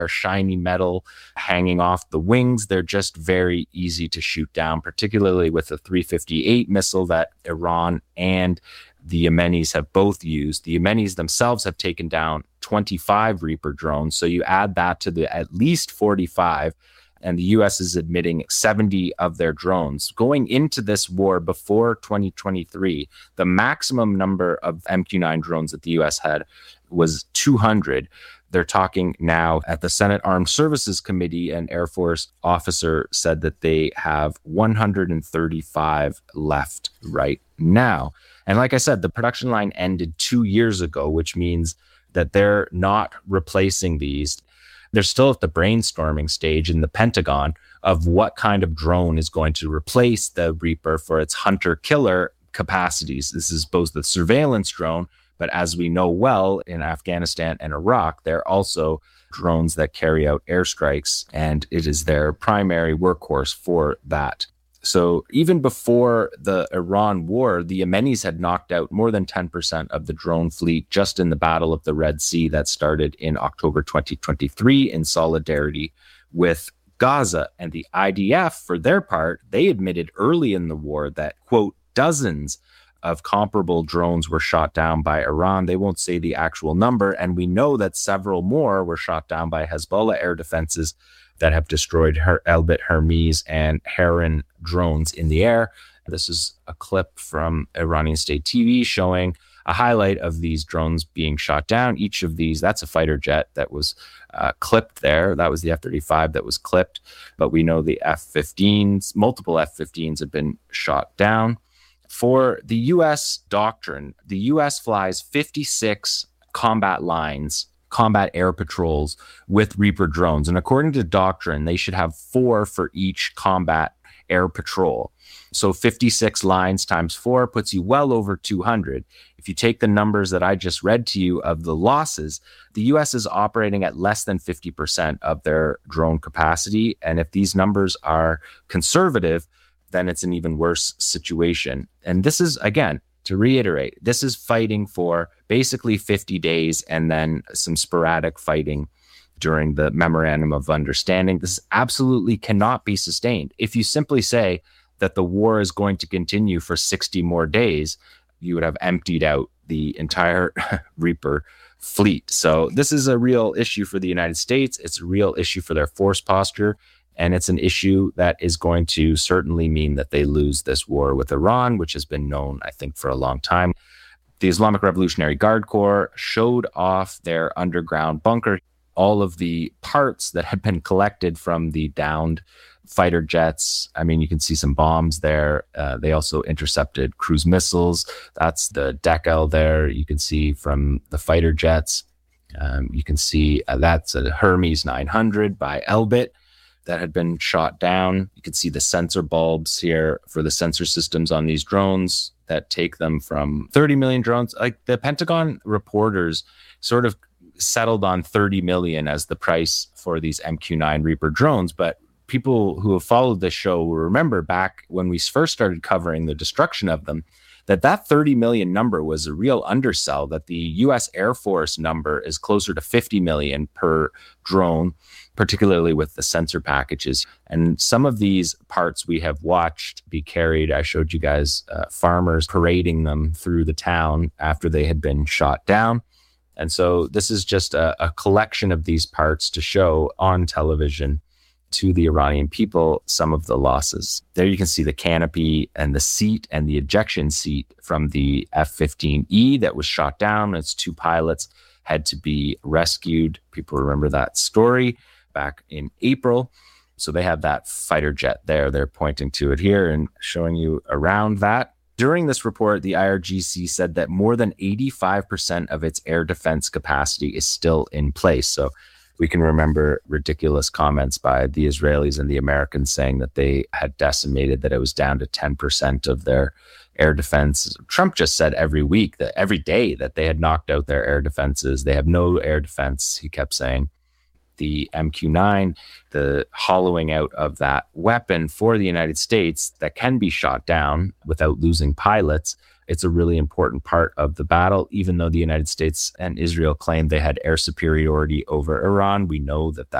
or shiny metal hanging off the wings. They're just very easy to shoot down, particularly with the 358 missile that Iran and the Yemenis have both used. The Yemenis themselves have taken down 25 Reaper drones. So you add that to the at least 45, and the U.S. is admitting 70 of their drones. Going into this war before 2023, the maximum number of MQ-9 drones that the U.S. had was 200. They're talking now at the Senate Armed Services Committee. An Air Force officer said that they have 135 left right now. And like I said, the production line ended 2 years ago, which means that they're not replacing these. They're still at the brainstorming stage in the Pentagon of what kind of drone is going to replace the Reaper for its hunter-killer capacities. This is both the surveillance drone, but as we know well, in Afghanistan and Iraq, they're also drones that carry out airstrikes, and it is their primary workhorse for that. So even before the Iran war, the Yemenis had knocked out more than 10% of the drone fleet just in the Battle of the Red Sea that started in October 2023 in solidarity with Gaza. And the IDF, for their part, they admitted early in the war that, quote, dozens of comparable drones were shot down by Iran. They won't say the actual number. And we know that several more were shot down by Hezbollah air defenses that have destroyed Elbit Hermes and Heron drones in the air. This is a clip from Iranian state TV showing a highlight of these drones being shot down. Each of these, that's a fighter jet that was clipped there. That was the F-35 that was clipped. But we know the F-15s, multiple F-15s have been shot down. For the U.S. doctrine, the U.S. flies 56 combat lines, combat air patrols with Reaper drones. And according to doctrine, they should have 4 for each combat air patrol. So 56 lines times 4 puts you well over 200. If you take the numbers that I just read to you of the losses, the U.S. is operating at less than 50% of their drone capacity. And if these numbers are conservative, then it's an even worse situation. And this is, again, to reiterate, this is fighting for basically 50 days and then some sporadic fighting during the Memorandum of Understanding. This absolutely cannot be sustained. If you simply say that the war is going to continue for 60 more days, you would have emptied out the entire Reaper fleet. So this is a real issue for the United States. It's a real issue for their force posture. And it's an issue that is going to certainly mean that they lose this war with Iran, which has been known, I think, for a long time. The Islamic Revolutionary Guard Corps showed off their underground bunker, all of the parts that had been collected from the downed fighter jets. I mean, you can see some bombs there. They also intercepted cruise missiles. That's the decal there. You can see from the fighter jets. You can see that's a Hermes 900 by Elbit that had been shot down. You can see the sensor bulbs here for the sensor systems on these drones that take them from 30 million drones. Like the Pentagon reporters sort of settled on 30 million as the price for these MQ-9 Reaper drones. But people who have followed this show will remember back when we first started covering the destruction of them, that 30 million number was a real undersell, that the U.S. Air Force number is closer to 50 million per drone, particularly with the sensor packages. And some of these parts we have watched be carried. I showed you guys farmers parading them through the town after they had been shot down. And so this is just a collection of these parts to show on television to the Iranian people some of the losses. There you can see the canopy and the seat and the ejection seat from the F-15E that was shot down. Its 2 pilots had to be rescued. People remember that story back in April. So they have that fighter jet there. They're pointing to it here and showing you around that. During this report, the IRGC said that more than 85% of its air defense capacity is still in place. So we can remember ridiculous comments by the Israelis and the Americans saying that they had decimated, that it was down to 10% of their air defense. Trump just said every week, that every day, that they had knocked out their air defenses. They have no air defense, he kept saying. The MQ-9, the hollowing out of that weapon for the United States that can be shot down without losing pilots, It's a really important part of the battle. Even though the United States and Israel claimed they had air superiority over Iran, we know that